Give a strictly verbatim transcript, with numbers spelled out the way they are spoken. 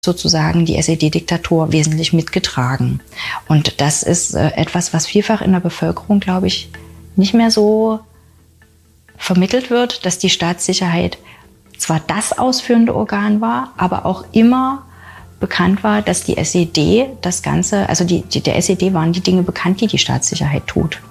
sozusagen die S E D-Diktatur wesentlich mitgetragen. Und das ist äh, etwas, was vielfach in der Bevölkerung, glaube ich, nicht mehr so vermittelt wird, dass die Staatssicherheit zwar das ausführende Organ war, aber auch immer bekannt war, dass die S E D das Ganze, also die, die, der S E D waren die Dinge bekannt, die die Staatssicherheit tut.